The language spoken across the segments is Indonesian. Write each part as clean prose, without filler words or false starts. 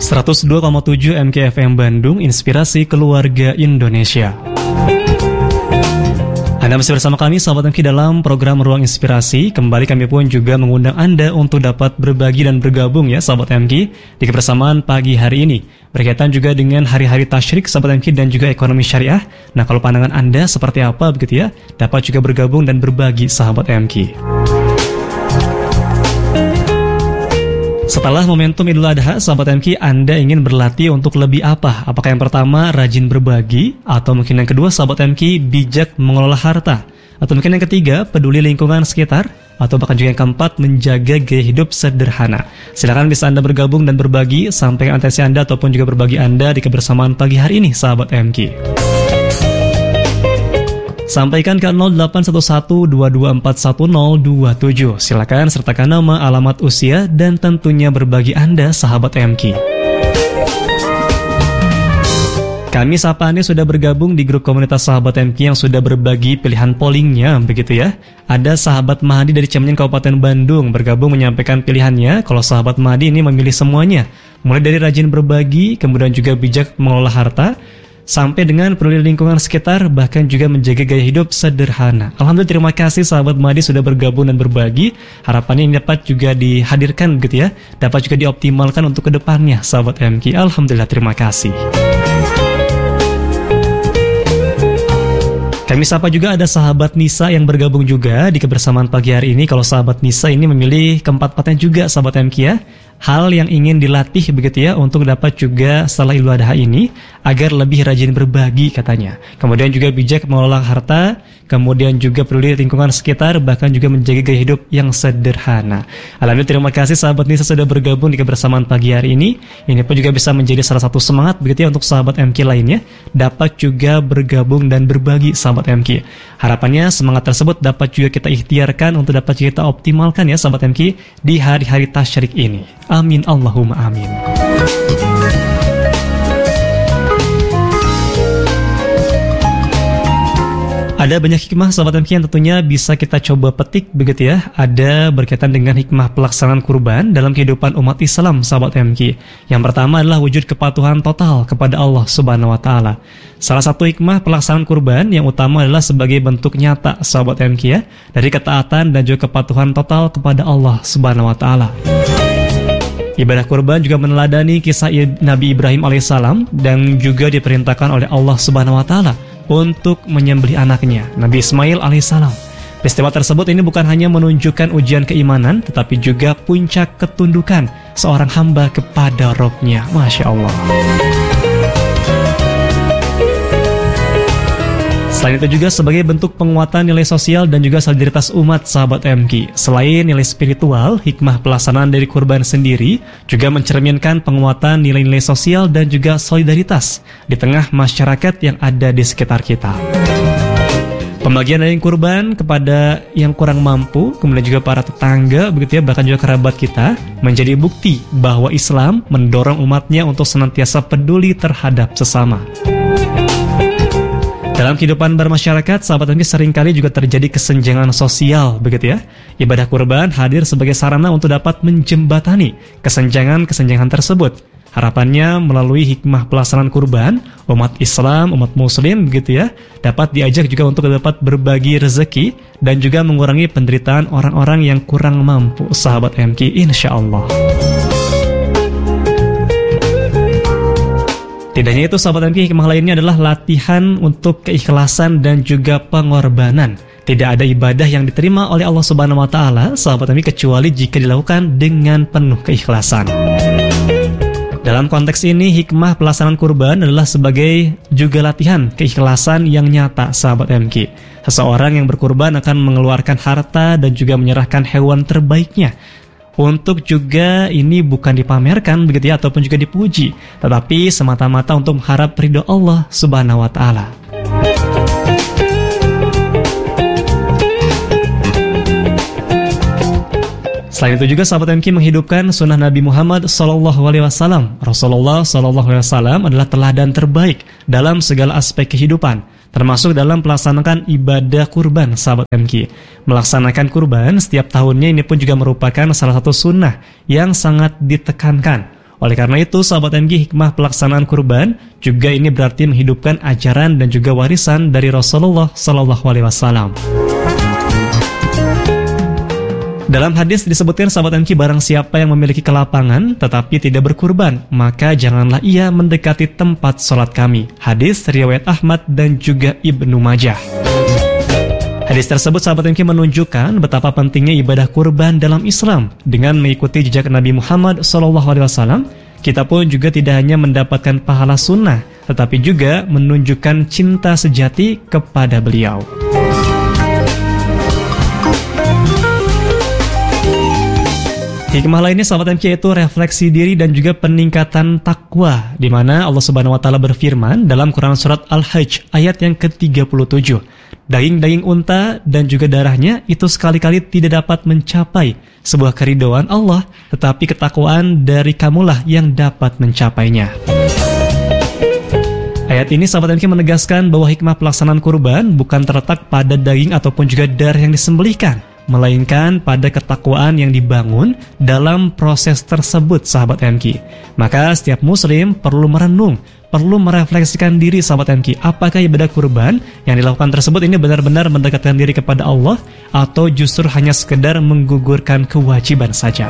102,7 MKFM Bandung, Inspirasi Keluarga Indonesia. Anda masih bersama kami, sahabat MK, dalam program Ruang Inspirasi. Kembali kami pun juga mengundang Anda untuk dapat berbagi dan bergabung ya, sahabat MK, di kebersamaan pagi hari ini. Berkaitan juga dengan hari-hari tasyrik, sahabat MK, dan juga ekonomi syariah. Nah, kalau pandangan Anda seperti apa begitu ya, dapat juga bergabung dan berbagi, sahabat MK. Setelah momentum Idul Adha, sahabat MK, Anda ingin berlatih untuk lebih apa? Apakah yang pertama, rajin berbagi? Atau mungkin yang kedua, sahabat MK, bijak mengelola harta? Atau mungkin yang ketiga, peduli lingkungan sekitar? Atau bahkan juga yang keempat, menjaga gaya hidup sederhana? Silakan bisa Anda bergabung dan berbagi, sampaikan analisis Anda ataupun juga berbagi Anda di kebersamaan pagi hari ini, sahabat MK. Sampaikan ke 0811-2241-027. Silakan sertakan nama, alamat, usia, dan tentunya berbagi Anda, sahabat MK. Kami sapa Anda sudah bergabung di grup komunitas sahabat MK yang sudah berbagi pilihan pollingnya, begitu ya. Ada sahabat Mahdi dari Ciamis, Kabupaten Bandung, bergabung menyampaikan pilihannya. Kalau sahabat Mahdi ini memilih semuanya, mulai dari rajin berbagi, kemudian juga bijak mengelola harta, sampai dengan peduli lingkungan sekitar, bahkan juga menjaga gaya hidup sederhana. Alhamdulillah, terima kasih sahabat Mahdi sudah bergabung dan berbagi. Harapannya ini dapat juga dihadirkan begitu ya, dapat juga dioptimalkan untuk kedepannya, sahabat MK. Alhamdulillah, terima kasih. Kami sapa juga ada sahabat Nisa yang bergabung juga di kebersamaan pagi hari ini. Kalau sahabat Nisa ini memilih keempat-empatnya juga, sahabat MK ya. Hal yang ingin dilatih begitu ya, untuk dapat juga setelah Idul Adha ini agar lebih rajin berbagi katanya. Kemudian juga bijak mengelola harta, kemudian juga peduli lingkungan sekitar, bahkan juga menjaga gaya hidup yang sederhana. Alhamdulillah, terima kasih sahabat Nisa sudah bergabung di kebersamaan pagi hari ini. Ini pun juga bisa menjadi salah satu semangat begitu ya untuk sahabat MK lainnya dapat juga bergabung dan berbagi, sahabat MK. Harapannya semangat tersebut dapat juga kita ikhtiarkan untuk dapat kita optimalkan ya, sahabat MK, di hari-hari tasyrik ini. Amin, Allahumma amin. Ada banyak hikmah, sahabat MK, yang tentunya bisa kita coba petik begitu ya. Ada berkaitan dengan hikmah pelaksanaan kurban dalam kehidupan umat Islam, sahabat MK. Yang pertama adalah wujud kepatuhan total kepada Allah Subhanahu wa Ta'ala. Salah satu hikmah pelaksanaan kurban yang utama adalah sebagai bentuk nyata, sahabat MK ya, dari ketaatan dan juga kepatuhan total kepada Allah Subhanahu wa Ta'ala. Ibadah kurban juga meneladani kisah Nabi Ibrahim alaihissalam dan juga diperintahkan oleh Allah Subhanahu wa Ta'ala untuk menyembelih anaknya, Nabi Ismail alaihissalam. Peristiwa tersebut ini bukan hanya menunjukkan ujian keimanan, tetapi juga puncak ketundukan seorang hamba kepada Rabb-Nya. Masya Allah. Selain itu juga sebagai bentuk penguatan nilai sosial dan juga solidaritas umat, sahabat MK. Selain nilai spiritual, hikmah pelaksanaan dari kurban sendiri juga mencerminkan penguatan nilai-nilai sosial dan juga solidaritas di tengah masyarakat yang ada di sekitar kita. Pembagian daging kurban kepada yang kurang mampu, kemudian juga para tetangga begitu ya, bahkan juga kerabat kita, menjadi bukti bahwa Islam mendorong umatnya untuk senantiasa peduli terhadap sesama. Dalam kehidupan bermasyarakat, sahabat MK, seringkali juga terjadi kesenjangan sosial begitu ya. Ibadah kurban hadir sebagai sarana untuk dapat menjembatani kesenjangan tersebut. Harapannya melalui hikmah pelaksanaan kurban, umat Islam, umat muslim begitu ya, dapat diajak juga untuk dapat berbagi rezeki dan juga mengurangi penderitaan orang-orang yang kurang mampu, sahabat MK, insyaallah. Tidak hanya itu, sahabat MK, hikmah lainnya adalah latihan untuk keikhlasan dan juga pengorbanan. Tidak ada ibadah yang diterima oleh Allah Subhanahu wa Ta'ala, sahabat MK, kecuali jika dilakukan dengan penuh keikhlasan. Dalam konteks ini, hikmah pelaksanaan kurban adalah sebagai juga latihan keikhlasan yang nyata, sahabat MK. Seseorang yang berkurban akan mengeluarkan harta dan juga menyerahkan hewan terbaiknya. Untuk juga ini bukan dipamerkan begitu ya, ataupun juga dipuji, tetapi semata-mata untuk mengharap ridho Allah Subhanahu wa Ta'ala. Selain itu juga, sahabat MK, menghidupkan sunnah Nabi Muhammad SAW. Rasulullah SAW adalah teladan terbaik dalam segala aspek kehidupan, termasuk dalam melaksanakan ibadah kurban, sahabat MK. Melaksanakan kurban setiap tahunnya ini pun juga merupakan salah satu sunnah yang sangat ditekankan Oleh karena itu, sahabat MG, hikmah pelaksanaan kurban juga ini berarti menghidupkan ajaran dan juga warisan dari Rasulullah SAW. Dalam hadis disebutkan, sahabat MQ, barang siapa yang memiliki kelapangan tetapi tidak berkurban, maka janganlah ia mendekati tempat sholat kami. Hadis riwayat Ahmad dan juga Ibnu Majah. Hadis tersebut, sahabat MQ, menunjukkan betapa pentingnya ibadah kurban dalam Islam. Dengan mengikuti jejak Nabi Muhammad SAW, kita pun juga tidak hanya mendapatkan pahala sunnah, tetapi juga menunjukkan cinta sejati kepada beliau. Hikmah lainnya, sahabat MQ, yaitu refleksi diri dan juga peningkatan takwa, di mana Allah Subhanahu wa taala berfirman dalam Quran surat Al-Hajj ayat yang ke-37. Daging-daging unta dan juga darahnya itu sekali-kali tidak dapat mencapai sebuah keridhaan Allah, tetapi ketakwaan dari kamulah yang dapat mencapainya. Ayat ini, sahabat MQ, menegaskan bahwa hikmah pelaksanaan kurban bukan terletak pada daging ataupun juga darah yang disembelihkan, melainkan pada ketakwaan yang dibangun dalam proses tersebut, sahabat MQ. Maka setiap muslim perlu merenung, perlu merefleksikan diri, sahabat MQ, apakah ibadah kurban yang dilakukan tersebut ini benar-benar mendekatkan diri kepada Allah atau justru hanya sekedar menggugurkan kewajiban saja.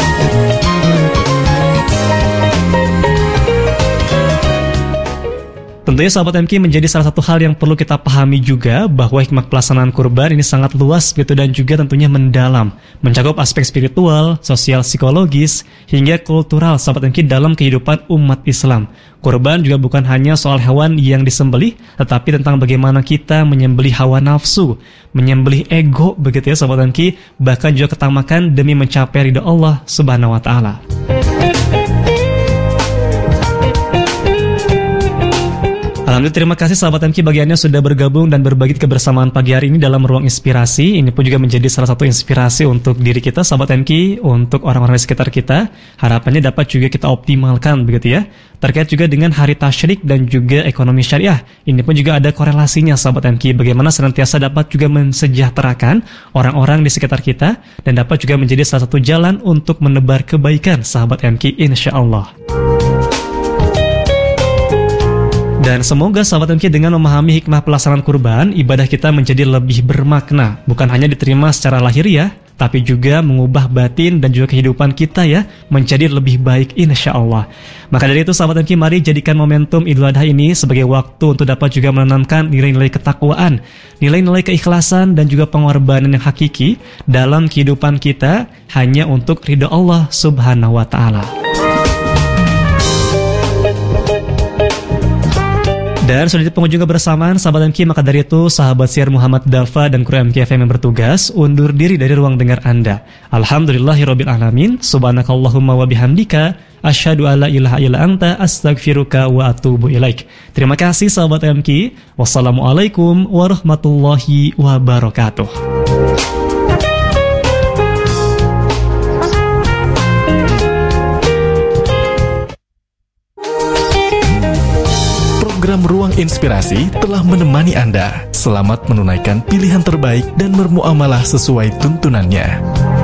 Tentunya, sahabat MQ, menjadi salah satu hal yang perlu kita pahami juga bahwa hikmah pelaksanaan kurban ini sangat luas gitu, dan juga tentunya mendalam, mencakup aspek spiritual, sosial, psikologis, hingga kultural, sahabat MQ, dalam kehidupan umat Islam. Kurban juga bukan hanya soal hewan yang disembelih, tetapi tentang bagaimana kita menyembelih hawa nafsu, menyembelih ego, begitu ya, sahabat MQ, bahkan juga ketamakan demi mencapai ridha Allah Subhanahu wa taala. Alhamdulillah, terima kasih sahabat MQ bagiannya sudah bergabung dan berbagi kebersamaan pagi hari ini dalam Ruang Inspirasi. Ini pun juga menjadi salah satu inspirasi untuk diri kita, sahabat MQ, untuk orang-orang di sekitar kita. Harapannya dapat juga kita optimalkan, begitu ya. Terkait juga dengan hari tasyrik dan juga ekonomi syariah. Ini pun juga ada korelasinya, sahabat MQ, bagaimana senantiasa dapat juga mensejahterakan orang-orang di sekitar kita dan dapat juga menjadi salah satu jalan untuk menebar kebaikan, sahabat MQ, insya-Allah. Dan semoga sahabat MQ dengan memahami hikmah pelaksanaan kurban, ibadah kita menjadi lebih bermakna, bukan hanya diterima secara lahiriah, tapi juga mengubah batin dan juga kehidupan kita ya, menjadi lebih baik insya-Allah. Maka dari itu, sahabat MQ, mari jadikan momentum Idul Adha ini sebagai waktu untuk dapat juga menanamkan nilai-nilai ketakwaan, nilai-nilai keikhlasan dan juga pengorbanan yang hakiki dalam kehidupan kita, hanya untuk ridha Allah Subhanahu wa taala. Dan sudah di penghujung kebersamaan, sahabat MQ, maka dari itu sahabat siar Muhammad Dafa dan kru MQ FM yang bertugas undur diri dari ruang dengar Anda. Alhamdulillahirabbil alamin. Subhanakallahumma wa bihamdika asyhadu alla ilaha illa anta astaghfiruka wa atubu ilaik. Terima kasih sahabat MQ. Wassalamualaikum warahmatullahi wabarakatuh. Program Ruang Inspirasi telah menemani Anda. Selamat menunaikan pilihan terbaik dan bermuamalah sesuai tuntunannya.